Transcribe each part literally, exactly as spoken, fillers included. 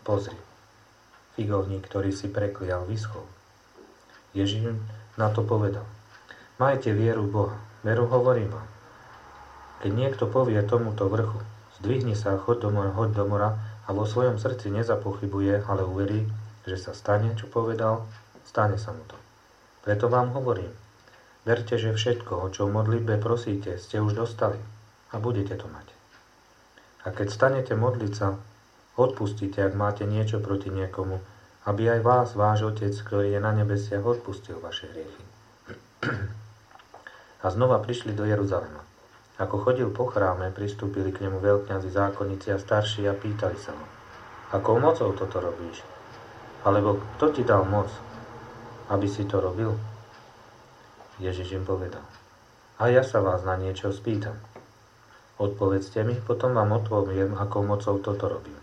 pozri, figovník, ktorý si preklial, vyschol. Ježiš na to povedal, majte vieru v Boha, veru hovorím vám. Keď niekto povie tomuto vrchu, zdvihni sa, choď do mora, hoď do mora a vo svojom srdci nezapochybuje, ale uverí, že sa stane, čo povedal, stane sa mu to. Preto vám hovorím, verte, že všetko, o čo v modlitbe prosíte, ste už dostali a budete to mať. A keď stanete modliť sa, odpustite, ak máte niečo proti niekomu, aby aj vás, váš Otec, ktorý je na nebesiach, odpustil vaše hriechy. A znova prišli do Jeruzalema. Ako chodil po chráme, pristúpili k nemu veľkňazi, zákonníci a starší a pýtali sa ho, akou mocou toto robíš? Alebo kto ti dal moc, aby si to robil? Ježiš im povedal, a ja sa vás na niečo spýtam. Odpovedzte mi, potom vám odpoviem, akou mocou toto robím.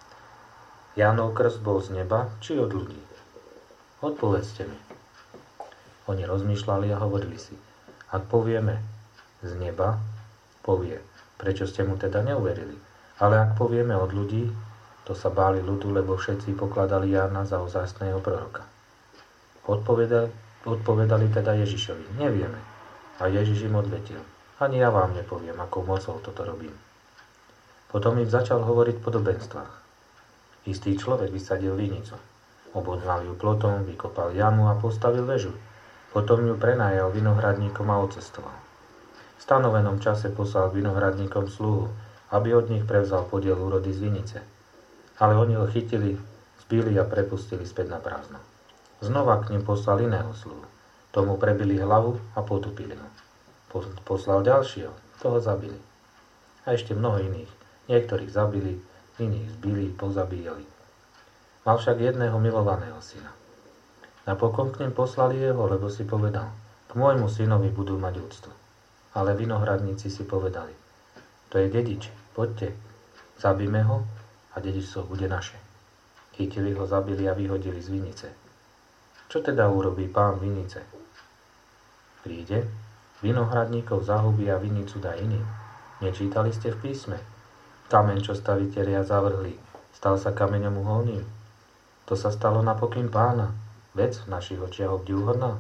Jánov krst bol z neba, či od ľudí? Odpovedzte mi. Oni rozmýšľali a hovorili si, ak povieme z neba, povie, prečo ste mu teda neuverili. Ale ak povieme od ľudí, to sa báli ľudu, lebo všetci pokladali Jána za ozajstného proroka. Odpovedali, odpovedali teda Ježišovi, nevieme. A Ježiš im odvetil, ani ja vám nepoviem, akou mocou toto robím. Potom im začal hovoriť v podobenstvách. Istý človek vysadil vinicu. Obodnal ju plotom, vykopal jamu a postavil väžu. Potom ju prenajal vinohradníkom a odcestoval. V stanovenom čase poslal vinohradníkom sluhu, aby od nich prevzal podiel úrody z vinice. Ale oni ho chytili, zbili a prepustili späť na prázdno. Znova k nim poslal iného sluhu. Tomu prebili hlavu a potupili ho. Poslal ďalšieho, toho zabili. A ešte mnoho iných. Niektorých zabili, iných zbili, pozabíjali. Mal však jedného milovaného syna. Napokon k nim poslali jeho, lebo si povedal, k môjmu synovi budú mať úctu. Ale vinohradníci si povedali, to je dedič, poďte, zabíme ho a dedičstvo bude naše. Chytili ho, zabili a vyhodili z vinice. Čo teda urobí pán vinice? Príde, vinohradníkov zahubí a vinicu dá iným. Nečítali ste v písme? Kameň, čo stavitelia zavrhli, stal sa kameňom uholným. To sa stalo na pokyn pána, vec v našich očiach obdivuhodná.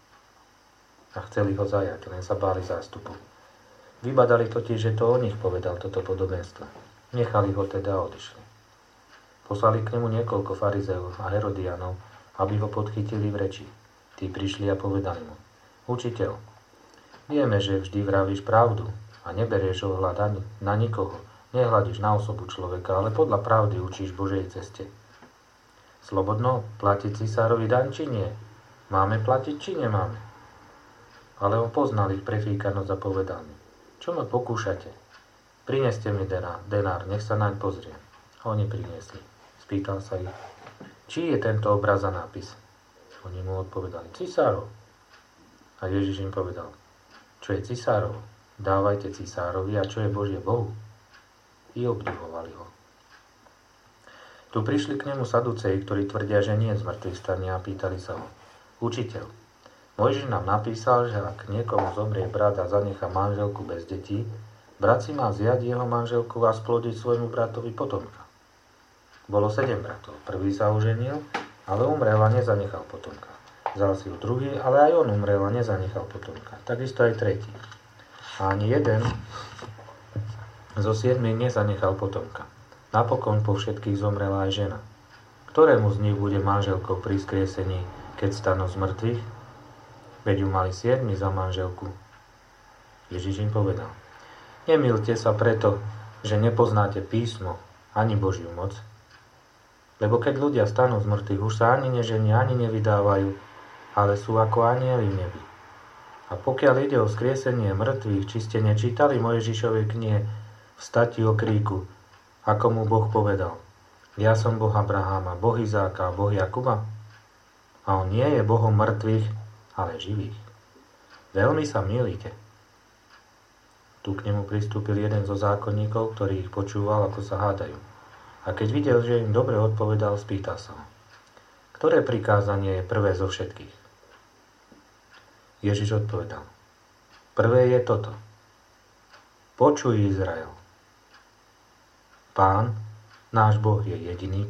A chceli ho zajať, len sa báli zástupu. Vybadali totiž, že to o nich povedal toto podobenstvo. Nechali ho teda a odišli. Poslali k nemu niekoľko farizeov a herodianov, aby ho podchytili v reči. Tí prišli a povedali mu, učiteľ, vieme, že vždy vravíš pravdu a neberieš ohľad ani na nikoho, nehľadíš na osobu človeka, ale podľa pravdy učíš Božej ceste. Slobodno platiť cisárovi daň, či nie? Máme platiť, či nemáme? Ale on poznal ich prefíkanosť a povedal mi, čo ma pokúšate? Prineste mi denár, denár, nech sa naň pozriem. A oni priniesli. Spýtal sa ich, či je tento obraz a nápis? Oni mu odpovedali, cisárov. A Ježiš im povedal, čo je cisárov? Dávajte cisárovi a čo je Božie Bohu? I obdivovali ho. Tu prišli k nemu saduceji, ktorí tvrdia, že nie je zmrtvých stania a pýtali sa ho, učiteľ, Mojžiš nám napísal, že ak niekomu zomrie brat a zanecha manželku bez detí, brat si má vziať jeho manželku a splodiť svojmu bratovi potomka. Bolo sedem bratov. Prvý sa oženil, ale umrel a nezanechal potomka. Vzal si ju druhý, ale aj on umrel a nezanechal potomka. Takisto aj tretí. A ani jeden zo siedmých nezanechal potomka. Napokon po všetkých zomrela aj žena. Ktorému z nich bude manželkou pri skriesení, keď stanú z mŕtvych? Veď ju mali siedmi za manželku. Ježiš im povedal, nemilte sa preto, že nepoznáte písmo, ani Božiu moc. Lebo keď ľudia stanú z mŕtvych, už sa ani neženia, ani nevydávajú, ale sú ako anjeli v nebi. A pokiaľ ide o skriesenie mŕtvych, či ste nečítali Mojžišovej knihe Vstati o kríku, ako mu Boh povedal, ja som Boh Abraháma, Boh Izáka a Boh Jakuba? A on nie je Bohom mŕtvych, ale živých. Veľmi sa mýlite. Tu k nemu pristúpil jeden zo zákonníkov, ktorý ich počúval, ako sa hádajú. A keď videl, že im dobre odpovedal, spýtal sa ho, ktoré prikázanie je prvé zo všetkých? Ježiš odpovedal, prvé je toto. Počuj, Izrael. Pán, náš Boh je jediný